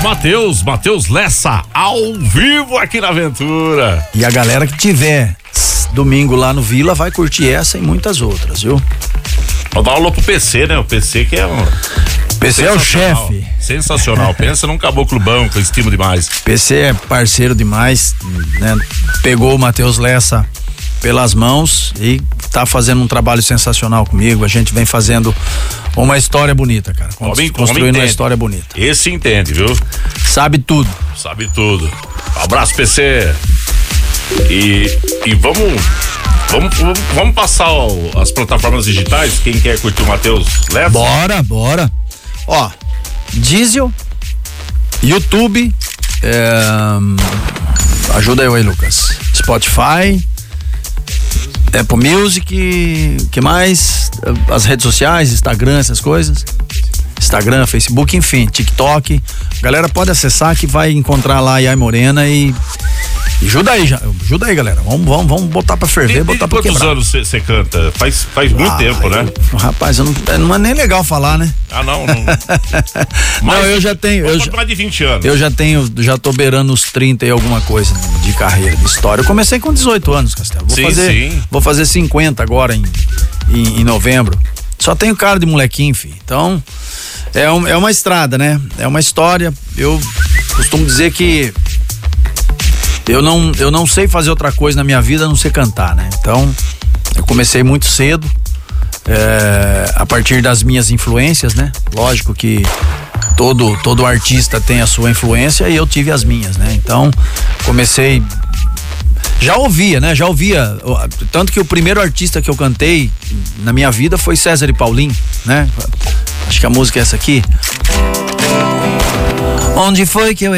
Matheus Lessa, ao vivo aqui na Aventura. E a galera que tiver domingo lá no Vila vai curtir essa e muitas outras, viu? Vou dar um alô pro PC, né? O PC que é um... PC é o chefe. Sensacional. Pensa num caboclo bom, que eu estimo demais. PC é parceiro demais, né? Pegou o Matheus Lessa pelas mãos e tá fazendo um trabalho sensacional comigo. A gente vem fazendo uma história bonita, cara. Construindo uma história bonita. Esse entende, viu? Sabe tudo. Sabe tudo. Abraço, PC. E vamos passar as plataformas digitais. Quem quer curtir o Matheus Lessa? Bora. Ó, Diesel, YouTube, ajuda eu aí, Lucas. Spotify, Apple Music, que mais? As redes sociais, Instagram, essas coisas. Instagram, Facebook, enfim, TikTok. Galera pode acessar que vai encontrar lá a Yai Morena e ajuda aí, galera. Vamos botar pra ferver, botar pra quebrar. Quantos anos você canta? Faz muito tempo, né? Rapaz, não é nem legal falar, né? Não. Não, eu já tenho. Mais de 20 anos. Já tô beirando os 30 e alguma coisa de carreira, de história. Eu comecei com 18 anos, Castelo. Vou fazer 50 agora em novembro. Só tenho cara de molequinho, filho. Então, é uma estrada, né? É uma história. Eu costumo dizer que eu não sei fazer outra coisa na minha vida a não ser cantar, né? Então, eu comecei muito cedo, a partir das minhas influências, né? Lógico que todo artista tem a sua influência e eu tive as minhas, né? Então, comecei... Já ouvia, tanto que o primeiro artista que eu cantei na minha vida foi César e Paulinho, né? Acho que a música é essa aqui. Onde foi que eu